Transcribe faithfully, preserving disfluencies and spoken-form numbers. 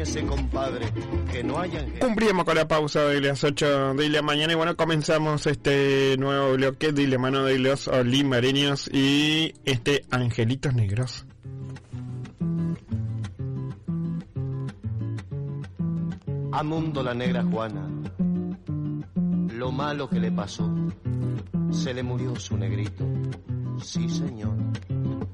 ese compadre, que no hayan... Cumplimos con la pausa de las ocho de la mañana y bueno, comenzamos este nuevo bloque de la mano de los olimareños y este Angelitos Negros. A Mundo la negra Juana, lo malo que le pasó, se le murió su negrito, sí señor.